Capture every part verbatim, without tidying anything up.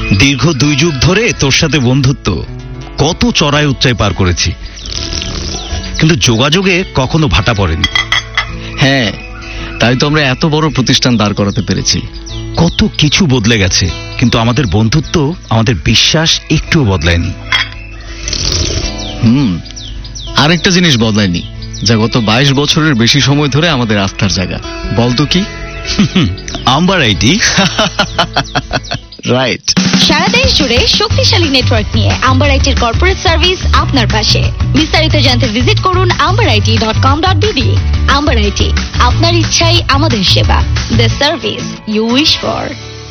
দীর্ঘ দুই যুগ ধরে তোর সাথে বন্ধুত্ব, কত চড়াই উচ্চাই পার করেছি, কিন্তু যোগাযোগে কখনো ভাটা পড়েনি। হ্যাঁ, তাই তো আমরা এত বড় প্রতিষ্ঠান দাঁড় করাতে পেরেছি। কত কিছু বদলে গেছে, কিন্তু আমাদের বন্ধুত্ব, আমাদের বিশ্বাস একটুও বদলায়নি। হুম আরেকটা জিনিস বদলায়নি, যা গত বাইশ বছরের বেশি সময় ধরে আমাদের আস্থার জায়গা। বলতো কি? Amber IT. রাইট। সারা দেশ জুড়ে শক্তিশালী নেটওয়ার্ক নিয়ে আম্বার আইটির কর্পোরেট সার্ভিস আপনার পাশে। বিস্তারিত জানতে ভিজিট করুন amber IT dot com dot BD. Amber IT, আপনার ইচ্ছাই আমাদের সেবা। The service you wish for.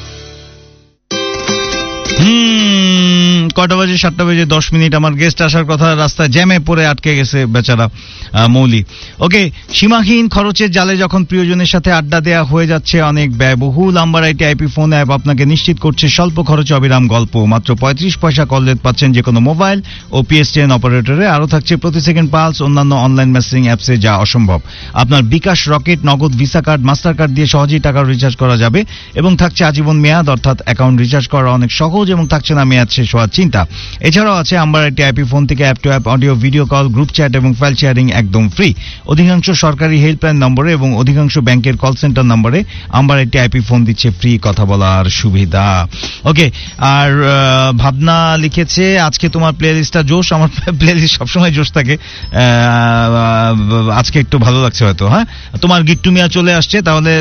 হুম কটা বাজে? সাতটা বাজে দশ মিনিট। আমার গেস্ট আসার কথা, রাস্তায় জ্যামে পড়ে আটকে গেছে বেচারা মৌলি। ওকে, সীমাহীন খরচের জালে যখন প্রিয়জনের সাথে আড্ডা দেওয়া হয়ে যাচ্ছে অনেক ব্যয়বহুল, amber IT IP phone app আপনাকে নিশ্চিত করছে স্বল্প খরচে অবিরাম গল্প। মাত্র পঁয়ত্রিশ পয়সা কল রেট পাচ্ছেন যে কোনো মোবাইল ও পিএসটিএন অপারেটরে। আরও থাকছে প্রতি সেকেন্ড পালস, অন্যান্য অনলাইন মেসেজিং অ্যাপসে যা অসম্ভব। আপনার বিকাশ, রকেট, নগদ, ভিসা কার্ড, মাস্টার কার্ড দিয়ে সহজেই টাকা রিচার্জ করা যাবে এবং থাকছে আজীবন মেয়াদ, অর্থাৎ অ্যাকাউন্ট রিচার্জ করা অনেক সহজ এবং থাকছে না মেয়াদ শেষ হওয়ার চিন্তা। এছাড়াও আছে আম্বার আইটি আইপি ফোন থেকে app two app audio, video call, group chat এবং ফাইল শেয়ারিং একদম ফ্রি। অধিকাংশ সরকারি হেল্পলাইন নম্বরে এবং অধিকাংশ ব্যাংকের কল সেন্টার নম্বরে আম্বার আইটি আইপি ফোন দিচ্ছে ফ্রি কথা বলার সুবিধা। ওকে, আর ভাবনা লিখেছে আজকে তোমার প্লে লিস্টটা জোশ। আমার প্লে লিস্ট সবসময় জোশ থাকে, আজকে একটু ভালো লাগছে হয়তো। হ্যাঁ, তোমার গিট্টু মিয়া চলে আসছে, তাহলে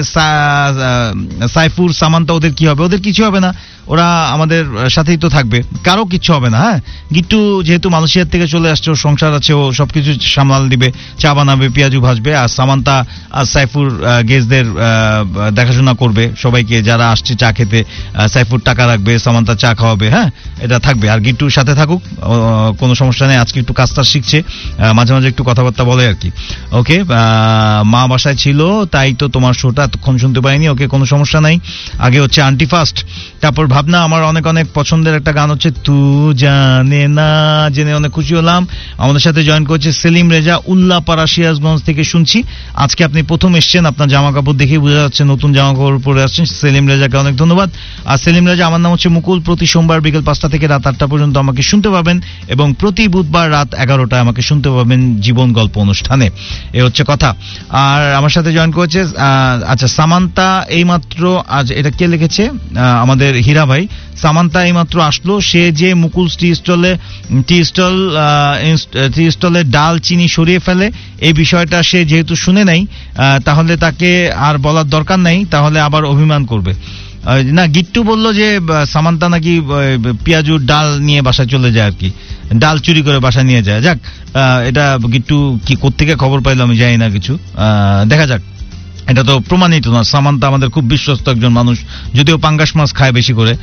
সাইফুর, সামান্তা, ওদের কি হবে? ওদের কিছু হবে না, ওরা আমাদের সাথেই তো থাকবে, কারো কিছু হবে না। হ্যাঁ, গিট্টু যেহেতু মালয়েশিয়ার থেকে চলে আসছে, ও সংসার আছে, ও সবকিছু সামাল দিবে, চা বানাবে, পেঁয়াজু ভাজবে। আর সামান্তা আর সাইফুর গেস্টদের দেখাশোনা করবে, সবাইকে যারা আসছে চা খেতে। সাইফুর টাকা রাখবে, সামান্তা চা খাওয়াবে। হ্যাঁ, এটা থাকবে। আর গিট্টুর সাথে থাকুক, কোনো সমস্যা নেই। আজকে একটু কাজটা শিখছে, মাঝে মাঝে একটু কথাবার্তা বলে আর কি। ওকে, মা বাসায় ছিল তাই তো তোমার শোটা এতক্ষণ শুনতে পাইনি। ওকে, কোনো সমস্যা নাই। আগে হচ্ছে আন্টি ফার্স্ট, তারপর ভাবনা। আমার অনেক অনেক পছন্দের একটা গান হচ্ছে তু জানে না, জেনে অনেক খুশি হলাম। আমাদের সাথে জয়েন করছে সেলিম রেজা, উল্লাপাড়া, সিরাজগঞ্জ থেকে শুনছি। আজকে আপনি প্রথম এসছেন, আপনার জামা কাপড় দেখেই বোঝা যাচ্ছে নতুন জামা কাপড় পরে আসছেন। সেলিম রেজাকে অনেক ধন্যবাদ। আর সেলিম রেজা, আমার নাম হচ্ছে মুকুল। প্রতি সোমবার বিকেল পাঁচটা থেকে রাত আটটা পর্যন্ত আমাকে শুনতে পাবেন এবং প্রতি বুধবার রাত এগারোটায় আমাকে শুনতে পাবেন জীবন গল্প অনুষ্ঠানে। এ হচ্ছে কথা। আর আমার সাথে জয়েন করেছে আচ্ছা সামান্তা, এইমাত্র। আজ এটা কে লিখেছে? আমাদের হীরা ভাই। সামান্তা এইমাত্র আসলো। সে যে মুকুল টি স্টলে টি স্টল টি স্টলে ডাল চিনি সরিয়ে ফেলে, এই বিষয়টা সে যেহেতু শুনে নাই, তাহলে তাকে আর বলার দরকার নাই, তাহলে আবার অভিমান করবে না। গিট্টু বলল যে সামান্তা নাকি পেঁয়াজুর ডাল নিয়ে বাসায় চলে যায় আর কি, ডাল চুরি করে বাসায় নিয়ে যায়। যাক, এটা গিট্টু কি কোত্থেকে খবর পাইলো আমি জানি না কিছু, দেখা যাক। এটা তো প্রমাণিত না। সামান্তা আমাদের খুব বিশ্বস্ত একজন মানুষ, যদিও পাঙ্গাস মাছ খায় বেশি করে,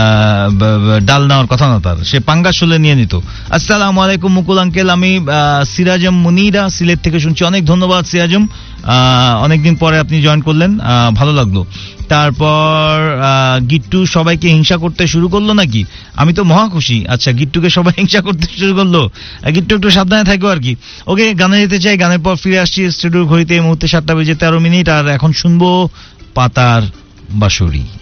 ডাল নেওয়ার কথা না তার, সে পাঙ্গাস হলে নিয়ে নিত। আসসালামু আলাইকুম মুকুল আঙ্কেল, আমি সিরাজম মুনিরা সিলেট থেকে শুনছি। অনেক ধন্যবাদ সিরাজম, অনেকদিন পরে আপনি জয়েন করলেন, ভালো লাগলো। তারপর গিট্টু সবাইকে হিংসা করতে শুরু করলো নাকি? আমি তো মহা খুশি। আচ্ছা, গিট্টুকে সবাই হিংসা করতে শুরু করলো, গিট্টু একটু সাবধানে থাকো আর কি। ওকে, গানে যেতে চাই, গানের পর ফিরে আসছি স্টুডিওর ঘড়িতে এই মুহূর্তে সাতটা বেজে তেরো মিনিট। আর এখন শুনবো পাতার বাঁশরি।